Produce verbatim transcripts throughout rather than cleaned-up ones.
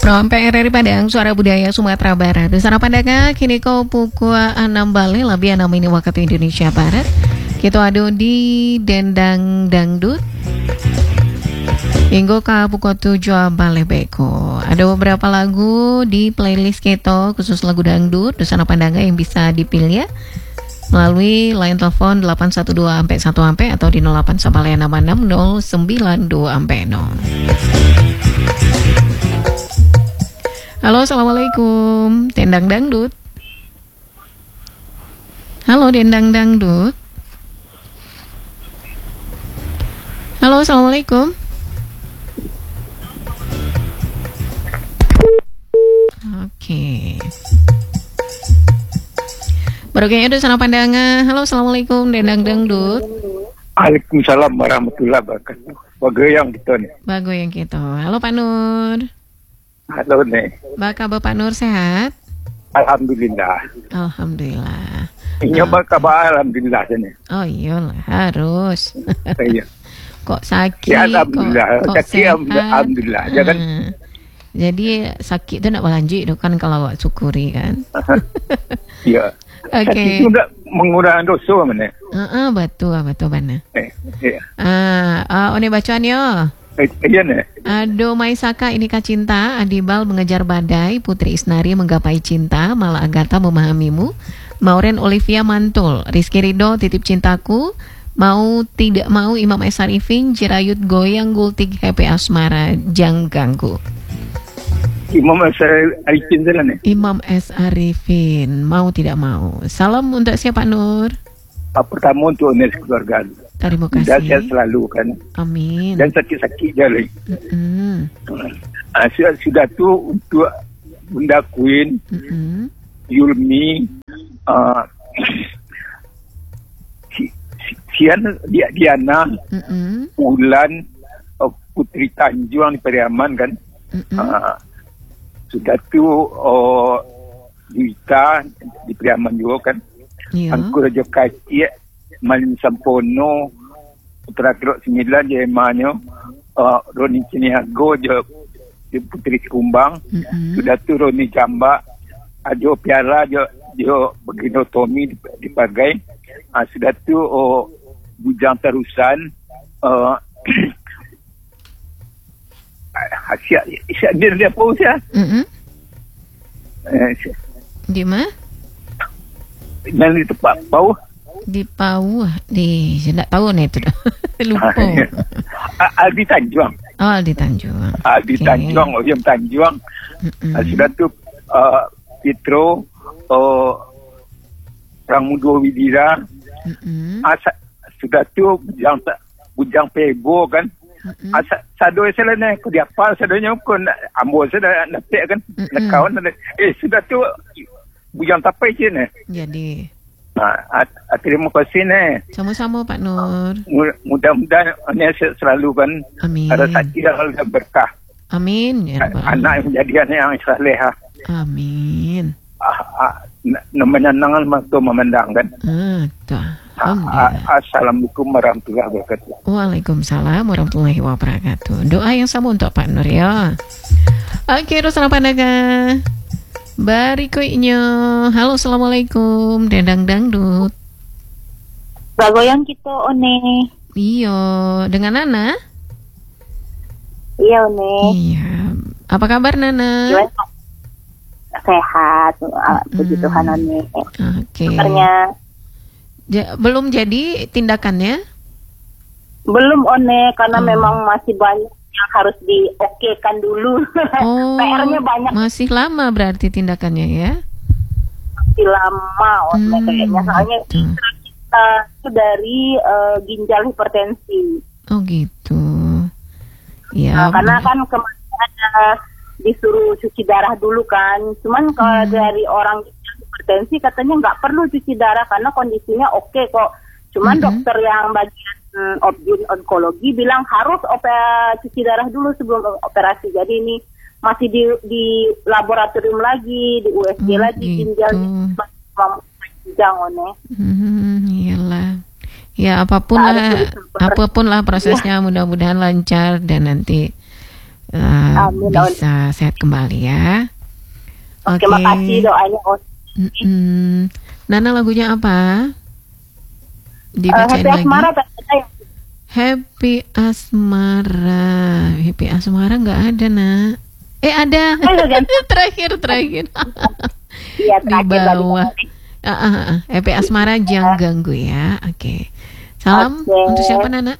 From P R R I Padang, Suara Budaya Sumatera Barat. Dusana Pandanga, kini kau pukul enam balik, lebih enam ini waktu Indonesia Barat. Kita adu di Dendang Dangdut. Hingga ke pukul tujuh balik beko. Ada beberapa lagu di playlist kita, khusus lagu dangdut, Dusana Pandanga yang bisa dipilih ya. Melalui line telepon delapan satu dua sampai satu sampai atau di nol delapan sampai enam enam nol sembilan dua sampai nol. Halo, assalamualaikum. Dendang Dangdut. Halo, Dendang Dangdut. Halo, assalamualaikum. Oke. Baru kayaknya Dusana Pandanga. Halo, assalamualaikum. Dendang Dangdut. Waalaikumsalam warahmatullahi wabarakatuh. Bagoyang gitu nih. Bagoyang gitu. Halo, Pak Nur. Halo nih. Baka Bapak Nur sehat? Alhamdulillah. Alhamdulillah. Nyoba kabar alhamdulillah sini. Oh iyalah harus. Iya. Kok sakit? Ya alhamdulillah. Kok, kok Sakit sehat? alhamdulillah. Jangan. Hmm. Jadi sakit itu nak berlanjut itu kan kalau awak syukuri kan. Iya. Oke. Sakit itu nak mengurangi dosa mana? Ah, uh-uh, betul betul benar. Eh, iya. Ah, uh, uh, one bacaannya. Eh, iya nih. Ado Maisaka inikah cinta, Adibal mengejar badai, Putri Isnari menggapai cinta, Mala Agatha memahamimu, Mauren Olivia mantul, Rizky Ridho titip cintaku, mau tidak mau Imam S. Arifin, Jirayut goyang gultik happy asmara, jang ganggu. Imam S. Arifin salah nih. Imam S. Arifin, mau tidak mau. Salam untuk siapa Nur? Pertama untuk Nes keluarga. Terima kasih. Dan saya selalu kan. Amin. Dan sakit-sakit je lagi. Mm-hmm. Uh, sudah, sudah tu untuk Bunda Queen, Mm-hmm. Yulmi, uh, si, si, Sian, dia, Diana, Mm-hmm. Ulan, uh, Putri Tanjung di Pariaman kan. Mm-hmm. Uh, sudah tu uh, Duita di Pariaman juga kan. Iya. Angku Raja Kacik, Malin Sampono, Putra Kerok Sembilan, je emaknya, uh, Roni Cinihago, je, je Putri Kumbang, Mm-hmm. sudah tu Roni Jambak, Ajo Piara, je, je Begino Tommy di, di Pagai, uh, sudah tu uh, Bujang Tarusan, uh, Asyik, Asyik dia dia apa usia? Mm-hmm. Eh, Di mana? dan di tempat bawah. Di Pau, di saya tak tahu nih itu dah. Lupa. Aldi Tanjung. Oh, di Tanjung. Aldi Okay. Tanjung, Ojam Tanjung. Mm-mm. Uh, sudah tu uh, Petro, uh, Pramudo Widira. Mm-mm. Uh, sa- sudah tu Bujang, Bujang Pebo kan. Mm-mm. Uh, sa- sado saya ni, kau diapa sadonya kau nak ambil saya nak nak kan. Mm-mm. Nak kawan nak. Eh sudah tu Bujang Tapai je ni. Jadi, Uh, uh, terima kasih ni. sama-sama Pak Nur. Mudah-mudahan ni selalu kan Amin. ada sakit dan berkah. Amin ya Rabbal Alamin. Anak yang menjadi anak yang salehah. Amin. Ah, ah, namanya nangan waktu memandang kan. Ah, tuh. Ah, Alhamdulillah. Assalamualaikum warahmatullahi wabarakatuh. Waalaikumsalam warahmatullahi wabarakatuh. Doa yang sama untuk Pak Nur ya. Oke, Dusana Pandanga. Berikutnya, halo assalamualaikum, Dendang Dangdut. Bagoyang kita one. Iya, dengan Nana. Iya one. Iya, apa kabar Nana? Gimana? Sehat, ah, puji Hmm. Tuhan one. Oke. Kabarnya Ja- belum jadi tindakannya? belum one karena Hmm. memang masih banyak yang harus diokekan dulu. Oh, P R-nya banyak, masih lama berarti tindakannya ya? masih lama one Hmm, kayaknya. Soalnya gitu. kita itu dari eh, ginjal hipertensi. Oh gitu. Ya. Nah, karena kan kemarin ada disuruh cuci darah dulu kan. Cuman kalau Hmm. dari orang ginjal hipertensi katanya nggak perlu cuci darah karena kondisinya oke kok. Cuman Mhm. dokter yang bagian hmm, obgyn onkologi bilang harus oper cuci darah dulu sebelum operasi. Jadi ini masih di di laboratorium lagi, di U S G Oh, lagi gitu. ginjal ginjal one. Hmm, iyalah. Ya apapun Tak ada lah, tulisan. apapun lah prosesnya mudah-mudahan lancar dan nanti uh, Amin, bisa sehat kembali ya. Oke, makasih doanya, Om. Mm-mm. Nana, lagunya apa? Uh, Dibacain Happy lagi. Asmara tadi. Happy Asmara. Happy Asmara nggak ada, nak. Eh, ada. Ayo, ganti. terakhir, terakhir. Iya, Di terakhir bawah. tadi. Ah, ah, ah. Happy Asmara, jangan ganggu ya. Oke. Salam Oke. untuk siapa, Nana?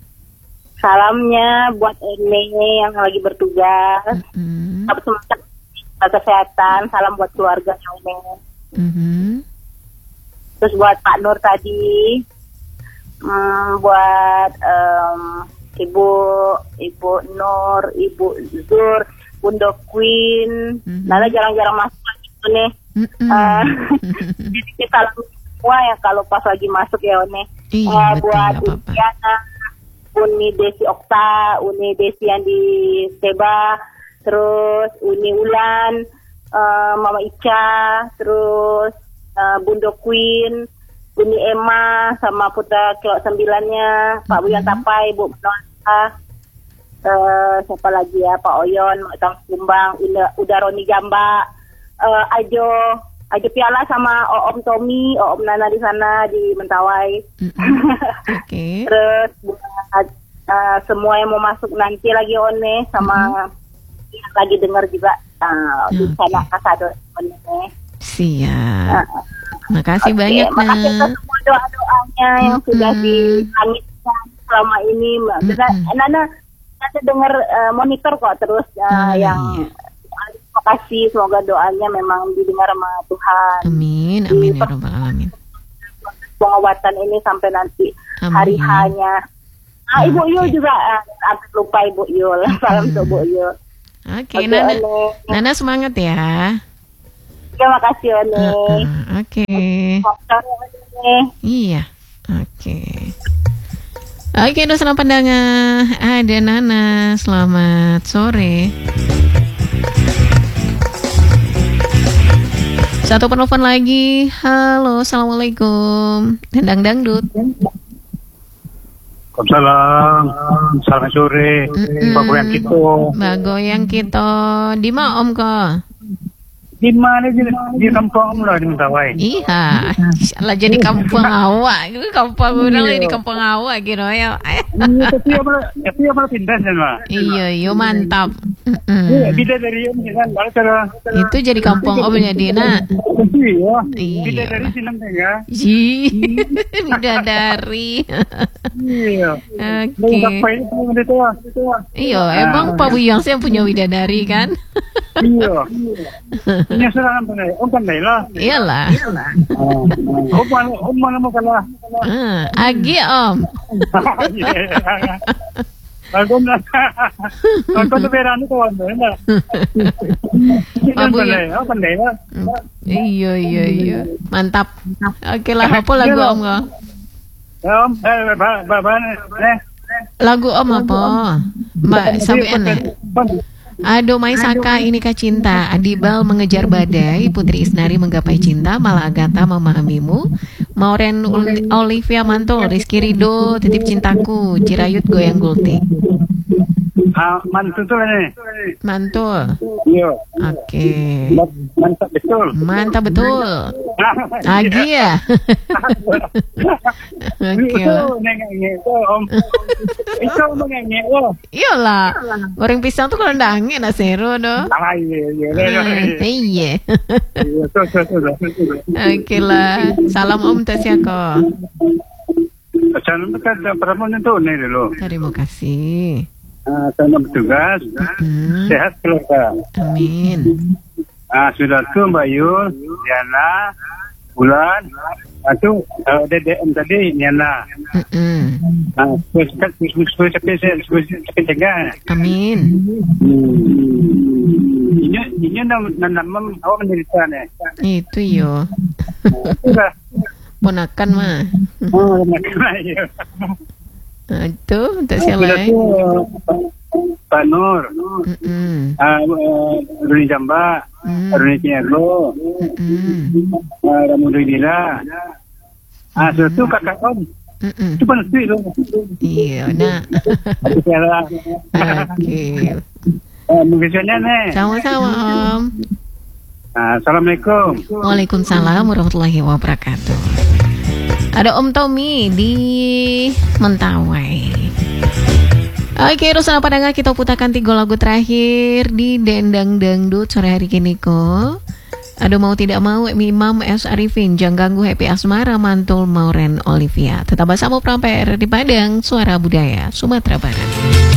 Salamnya buat Ene yang lagi bertugas. Mm-hmm. Selamat semangat kesehatan. Salam buat keluarga Ene. Mm-hmm. Terus buat Pak Nur tadi. Hmm, buat um, Ibu Ibu Nur, Ibu Zur, Bunda Queen. Mm-hmm. Nana jarang-jarang masuk lagi tuh nih. Mm-mm. Uh, jadi kita semua ya kalau pas lagi masuk ya One. Iya, Uh, betul, buat nggak apa-apa. Udiana, Uni Desi Okta, Uni Desi yang di Seba, terus Uni Ulan, uh, Mama Ica, terus uh, Bunda Queen, Uni Emma, sama putra kelok sembilannya, Pak Mm-hmm. Buyan Tapai, Bu Menolta, uh, siapa lagi ya, Pak Oyon, Mak Tang Kumbang, Uda Roni Jamba, uh, Ajo, Ajo Piala sama Om Tommy, Om Nana di sana di Mentawai. Mm-mm. Oke. Terus buat uh, semua yang mau masuk nanti lagi One sama yang lagi dengar juga uh, di Oke. sana Kasado One. Siap. Uh, Makasih Oke, banyak, makasih Nak. atas semua doa-doanya yang Mm-mm. sudah dilangitkan selama ini, Mbak. Kita, Mm-mm. Nana, kita dengar uh, monitor kok terus uh, Ah, yang iya. terima kasih, semoga doanya memang didengar sama Tuhan. Amin, amin ya rabbal alamin. Pengobatan ini sampai nanti Amin. hari hanya. Ah, Ibu Oke. Yul juga, ah, sampai lupa Ibu Yul. Salam untuk Bu Yul. Oke, Oke, Nana. One. Nana semangat ya. Terima kasih, One. Uh-uh. Oke. Selamat sore, One. Iya. Oke. Oke, dosen pandangan ada Nana. Selamat sore. Satu penelpon lagi. Halo, assalamualaikum. Dendang dangdut. Waalaikumsalam. Selamat sore. Mm-mm. Pak Goyang kita. Mbak Goyang kita di mana om kok? Di mana di, di kampung lah di Mentawai. Iya, lah jadi kampung awak. Kampung orang lagi di kampung awak gitu ya. Iya, tapi apa tapi apa pindah kan Pak? Iya, iya mantap. Iya, Mm-mm. beda dari ini kan kalau cara Itu jadi kampung om jadi nak. iya. Iya. Beda dari Sinang Tengah. Ji, bidadari. Iya. Oke. Apa ini teman itu? Iya, emang Pak Buyang sih yang punya widadari kan? Iya. Ini serangan pandai. Oh pandai lah. Iyalah. Oh mana oh mana mau kalah. Ah, Agi om. Aku nak, aku tu berani tu orang mana. Pak Buyang. Oh pandai lah. Iya, iya, iya. Mantap. Oke lah, apa lagu om kok? Om, eh, bapak, bapak, eh. Lagu om apa? Mbak sampean nih. Ado Maisaka ini kah cinta, Adibal mengejar badai, Putri Isnari menggapai cinta, Malah Agatha memahamimu, Mauren Ul- Olivia Mantul, Rizky Rido, Titip Cintaku, Cirayut Goyang Gulti. Ah, mantu tu lah ni. Mantul. Iya. Oke. Mantap betul. Mantap betul. Lagi ya. Oke lah. Itu nengeng itu om. Itu nengeng oh. Iyalah. Goreng pisang tuh kalau ndangin asero doh. Ah iya iya. Iya. Iya tu tu tu. Oke lah. Salam om Tasiako. Salam dekat perempuan itu ni dulu. Terima kasih. Ah, saya bertugas. Hmm. Sehat keluarga. Amin. Ah, sudah tu Mbak Yul, Diana, Bulan. Ah, tu uh, Dede Om tadi, Diana. Mm-mm. Ah, terus terus terus terus terus terus terus jaga. Amin. Ini ini nama nama awak menderita ni. Itu yo. Sudah. Ponakan mah. Oh, makna ya. Nah, itu untuk siapa Sudah lain? tu Pak Nur, Mm-mm. ah Runi Jamba, Hmm. Runi Tiago, Mm-mm. ah Ramudina. Ah, sudah tu kakak Om. Mm-mm. Itu pun sweet tu. Iya, nak. Ada cara. Okey. Eh, mungkin ni. Sama-sama, Om. Ah, Assalamualaikum. Waalaikumsalam warahmatullahi wabarakatuh. Ada Om Tommy di Mentawai. Oke, Rusana Padanga, kita putarkan tiga lagu terakhir di Dendang Dangdut sore hari kini ko. Aduh mau tidak mau, Imam S. Arifin, Jangan Ganggu, Happy Asmara, Mantul, Mauren Olivia. Tetap bersama Pramper di Padang, Suara Budaya, Sumatera Barat.